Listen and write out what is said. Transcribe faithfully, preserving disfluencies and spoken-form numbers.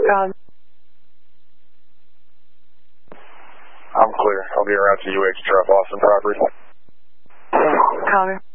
Copy. I'm clear. I'll be around to U H drop off some property. Copy.